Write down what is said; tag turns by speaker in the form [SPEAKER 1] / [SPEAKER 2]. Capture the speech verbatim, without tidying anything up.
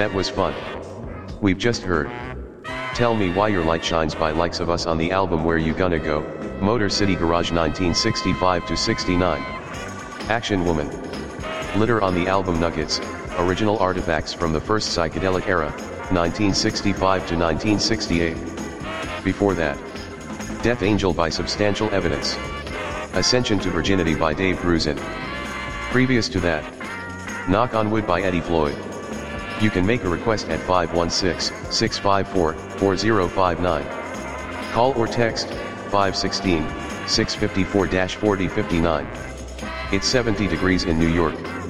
[SPEAKER 1] That was fun. We've just heard Tell Me Why Your Light Shines by Likes of Us on the album Where You Gonna Go, Motor City Garage nineteen sixty-five to sixty-nine. Action Woman. Litter on the album Nuggets, original artifacts from the first psychedelic era, nineteen sixty-five to nineteen sixty-eight. Before that, Death Angel by Substantial Evidence. Ascension to Virginity by Dave Grusin. Previous to that, Knock on Wood by Eddie Floyd. You can make a request at five one six, six five four, four zero five nine. Call or text, five one six, six five four, four zero five nine. It's seventy degrees in New York.